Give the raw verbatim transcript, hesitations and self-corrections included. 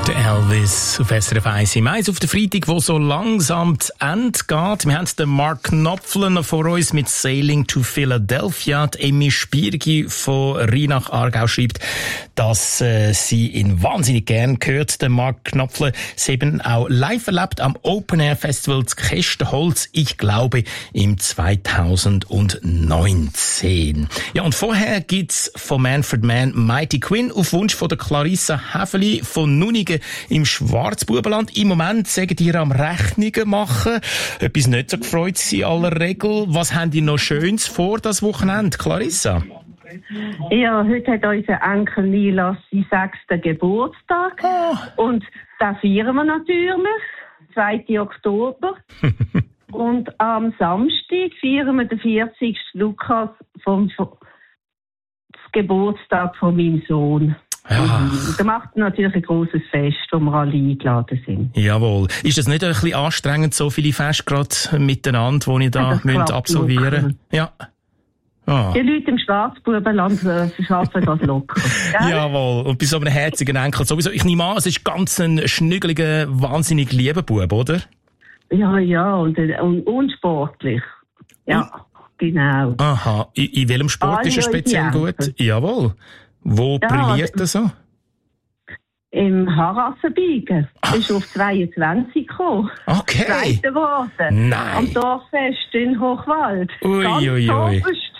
Der Elvis auf S R F eins im Eis auf der Freitag, wo so langsam zu Ende geht. Wir haben den Mark Knopfler noch vor uns mit Sailing to Philadelphia. Die Emmy Spiergi von Rheinach Aargau schreibt, dass äh, sie ihn wahnsinnig gern hört, den Mark Knopfler. Sie haben auch live erlebt am Open Air Festival zu Kästenholz, ich glaube, im zweitausendneunzehn. Ja, und vorher gibt's von Manfred Mann Mighty Quinn auf Wunsch von der Clarissa Häfeli von Nunigen im Schwarzbubenland. Im Moment sagen ihr am Rechnungen machen. Etwas nicht so gefreut in aller Regel. Was haben die noch Schönes vor das Wochenende, Clarissa? Ja, heute hat unser Enkel Nila seinen sechsten Geburtstag. Oh. Und da feiern wir natürlich. zweiten Oktober. Und am Samstag feiern wir den vierzigsten Lukas vom Geburtstag von meinem Sohn. Ja. Da macht natürlich ein grosses Fest, wo wir alle eingeladen sind. Jawohl. Ist das nicht ein bisschen anstrengend, so viele Feste gerade miteinander, die ihr da müsst absolvieren müsst? Ja. Ah. Die Leute im Schwarzbubenland äh, schaffen das locker. Jawohl. Und bei so einem herzigen Enkel sowieso. Ich nehme an, es ist ganz ein schnüggeliger, wahnsinnig lieber Bub, oder? Ja, ja. Und, und unsportlich. Ja, und? Genau. Aha. In, in welchem Sport ah, ist er speziell gut? Jawohl. Wo ja, brilliert er so? Im Harassenbiegen. Er ist auf zweiundzwanzig gekommen. Okay. Zweiter geworden. Nein. Am Dorffest in Hochwald. Ui, Ganz ui, ui. oberst.